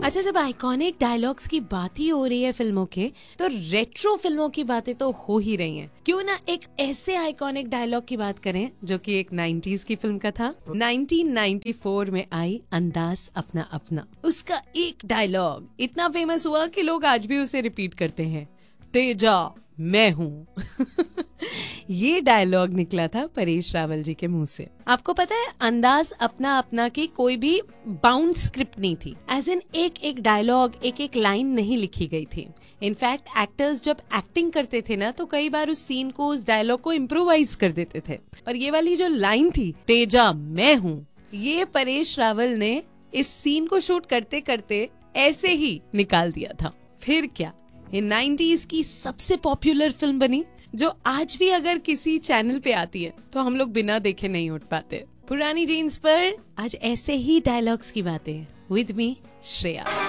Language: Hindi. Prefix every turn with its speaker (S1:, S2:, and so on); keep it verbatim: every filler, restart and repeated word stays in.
S1: अच्छा, जब आइकॉनिक डायलॉग्स की बात ही हो रही है फिल्मों के, तो रेट्रो फिल्मों की बातें तो हो ही रही हैं। क्यों ना एक ऐसे आइकॉनिक डायलॉग की बात करें जो कि एक नाइंटीज़ की फिल्म का था। नाइनटीन नाइंटी फोर में आई अंदाज अपना अपना। उसका एक डायलॉग इतना फेमस हुआ कि लोग आज भी उसे रिपीट करते हैं, तेजा मैं हूँ। ये डायलॉग निकला था परेश रावल जी के मुंह से। आपको पता है, अंदाज अपना अपना की कोई भी बाउंड स्क्रिप्ट नहीं थी, एज इन एक एक डायलॉग, एक एक लाइन नहीं लिखी गई थी। इनफैक्ट एक्टर्स जब एक्टिंग करते थे ना, तो कई बार उस सीन को, उस डायलॉग को इम्प्रोवाइज कर देते थे। और ये वाली जो लाइन थी, तेजा मैं हूँ, ये परेश रावल ने इस सीन को शूट करते करते ऐसे ही निकाल दिया था। फिर क्या, ये नाइंटीज़ की सबसे पॉपुलर फिल्म बनी, जो आज भी अगर किसी चैनल पे आती है तो हम लोग बिना देखे नहीं उठ पाते। पुरानी जीन्स पर आज ऐसे ही डायलॉग्स की बातें, विद मी श्रेया।